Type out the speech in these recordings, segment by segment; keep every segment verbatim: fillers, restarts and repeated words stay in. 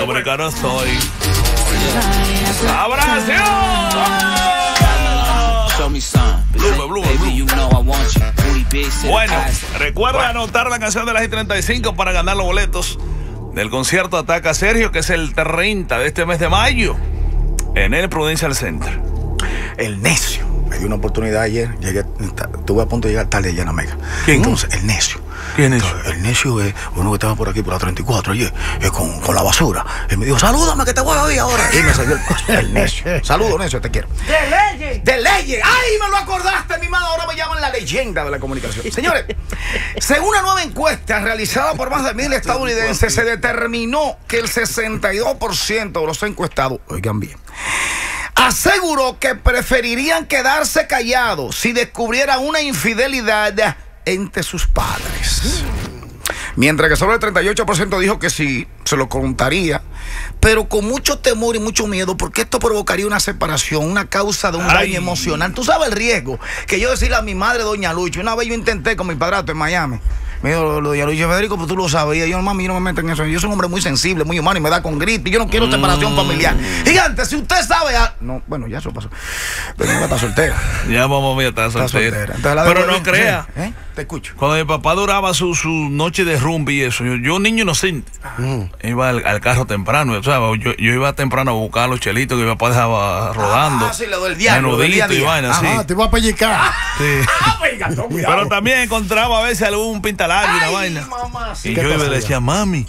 dominicano soy. ¡Abrazo! Bueno, recuerda anotar la canción de las I treinta y cinco para ganar los boletos del concierto Ataca Sergio, que es el treinta de este mes de mayo en el Prudential Center. El Necio me dio una oportunidad ayer. Llegué, estuve a punto de llegar tarde ya en Omega. ¿Quién? Entonces, el Necio. ¿Quién es? Entonces, el Necio es uno que estaba por aquí por la treinta y cuatro ayer, es con, con la basura. Él me dijo, salúdame que te voy a oír ahora. Y me salió el paso. El Necio. Saludos, Necio, te quiero. ¡De leyes! ¡De leyes! ¡Ay, me lo acordaste, mi mano! Ahora me llaman la leyenda de la comunicación. Señores, según una nueva encuesta realizada por más de mil estadounidenses, se determinó que el sesenta y dos por ciento de los encuestados, oigan bien, aseguró que preferirían quedarse callados si descubrieran una infidelidad entre sus padres. Mientras que solo el treinta y ocho por ciento dijo que sí, se lo contaría, pero con mucho temor y mucho miedo, porque esto provocaría una separación, una causa de un daño emocional. Tú sabes el riesgo que yo decirle a mi madre, doña Lucho, una vez yo intenté con mi padrastro en Miami. Me dijo, doña Lucho, Federico, pues tú lo sabías. Yo, mami, yo no me meto en eso. Yo soy un hombre muy sensible, muy humano y me da con gripe. Y yo no quiero separación familiar. Gigante, si usted sabe. Ah, no, bueno, ya eso pasó. Pero no está soltera. Ya vamos a estar soltera. Pero no crea. ¿Eh? Te escucho. Cuando mi papá duraba su, su noche de rumba y eso, yo, yo niño inocente, uh. iba al, al carro temprano. ¿Sabes? Yo, yo iba temprano a buscar los chelitos que mi papá dejaba rodando. Ah, sí, lo del diario. Menudito y vaina, sí. Ah, te iba a pellicar. Sí. Ah, venga, no, pero también encontraba a veces algún pintalargo y una vaina. Mamá, sí. Y yo le decía, mami,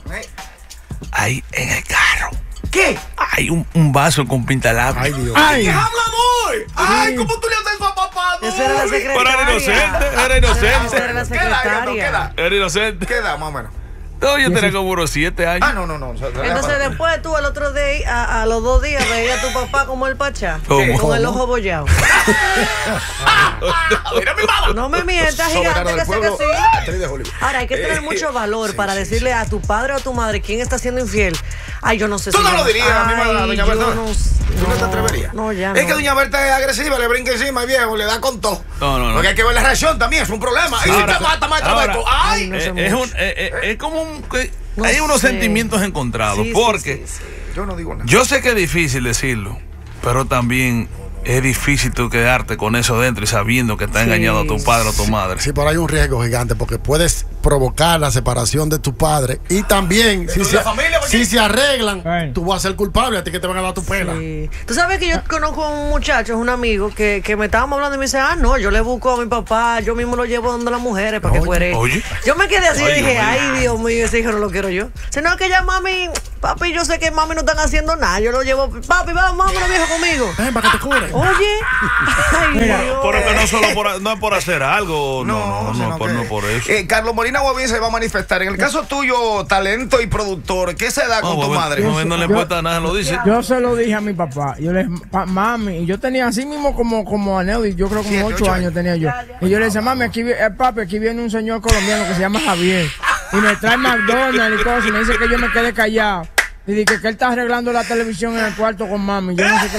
ahí en el carro, ¿qué? Hay un, un vaso con pintalargo. Ay, Dios. ¡Ay, qué hablador! ¡Ay, cómo tú le haces eso a papá! No. Esa era la secretaria. Pero era inocente, era inocente. Esa era la secretaria. Era inocente. ¿Qué edad, más o menos? No, yo tenía como unos siete años. Ah, no, no, no. Entonces después tú al otro día, a, a los dos días, veías a tu papá como el pachá. ¿Cómo? Con el ojo bollado. Mira mi mamá. No me mientas, gigante, que sé que sí. Ahora, hay que tener mucho valor sí, para sí, decirle sí. a tu padre o a tu madre quién está siendo infiel. Ay, yo no sé Tú si no yo lo dirías a mi madre, a doña Berta. No, ¿Tú no te no, atreverías? No, ya Es no. que doña Berta es agresiva, le brinca encima, viejo, le da con todo. No, no, no. Porque hay que ver la reacción también, es un problema. Sí. Y si Ahora, te mata, maestro ahora, Beto. ¡Ay! no sé Eh, es, mucho. un, eh, eh, es como un... que No hay unos sé. sentimientos encontrados. Sí, sí, porque sí, sí. Yo no digo nada. yo sé que es difícil decirlo, pero también es difícil tú quedarte con eso dentro y sabiendo que está Sí. engañado a tu padre o tu madre. Sí, pero hay un riesgo gigante porque puedes provocar la separación de tu padre y también si se, familia, si se arreglan, Ay. tú vas a ser culpable, a ti que te van a dar tu pela. Sí. Tú sabes que yo conozco a un muchacho, es un amigo, que, que me estábamos hablando y me dice, ah, no, yo le busco a mi papá, yo mismo lo llevo donde las mujeres para que Oye, fuere. oye. Yo me quedé así y Ay, dije, Dios mío. ay, Dios mío, ese hijo no lo quiero yo. Sino que ya mami, papi, yo sé que mami no están haciendo nada, yo lo llevo, papi, vamos, vámonos viejo conmigo. Ven, para que te cure. Oye, ay, Dios. Pero que no solo por, no es por hacer algo, no, no, no, sino no, por, que- no por eso. Eh, Carlos Molina Guavín se va a manifestar. En el caso tuyo, talento y productor, ¿qué se da No, con tu bueno, madre? no, no le Yo- importa nada, lo dice. Yo se lo dije a mi papá. Yo le dije, "Pa- mami, y yo tenía así mismo como, como a Neudi, yo creo como Siete, ocho ocho años tenía yo. Y yo le decía, mami, aquí, vi- eh, papi, aquí viene un señor colombiano que se llama Javier. Y me trae McDonald's y cosas. Y me dice que yo me quedé callado. Y dije que él está arreglando la televisión en el cuarto con mami. Yo no sé qué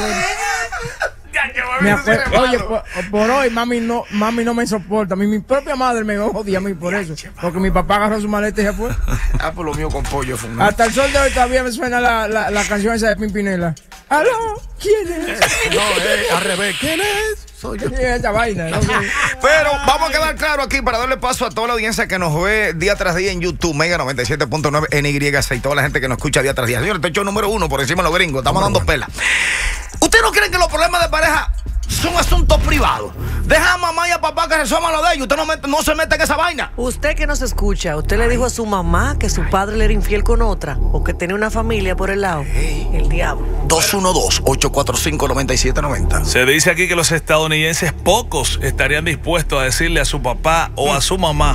le... Me acuer- Oye, por, por hoy mami no, mami no me soporta. A mí, mi propia madre me odia a mí por eso. Porque mi papá agarró su maleta y se fue. Ah, por lo mío con pollo fue una- Hasta el sol de hoy todavía me suena la, la, la canción esa de Pimpinela. ¿Aló? ¿Quién es? No, eh, al revés. ¿Quién es? Soy yo. Sí, esa vaina, ¿no? Pero vamos a quedar claro aquí para darle paso a toda la audiencia que nos ve día tras día en YouTube, Mega noventa y siete punto nueve N Y C, y toda la gente que nos escucha día tras día. Señores, este hecho número uno por encima de los gringos, estamos dando pela. ¿Ustedes no creen que los problemas de pareja son asuntos privados? Deja a mamá y a papá que resuelvan lo de ellos. Usted no, mete- no se mete en esa vaina. Usted que nos escucha, ¿usted le dijo a su mamá que su padre le era infiel con otra? ¿O que tenía una familia por el lado? El diablo. dos uno dos, ocho cuatro cinco, nueve siete nueve cero. Se dice aquí que los estadounidenses pocos estarían dispuestos a decirle a su papá o a su mamá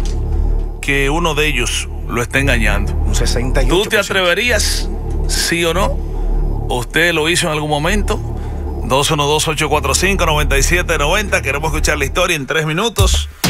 que uno de ellos lo está engañando. Un sesenta y ocho por ciento. ¿Tú te atreverías, sí o no? ¿Usted lo hizo en algún momento? dos uno dos, ocho cuatro cinco, nueve siete nueve cero. Queremos escuchar la historia en tres minutos.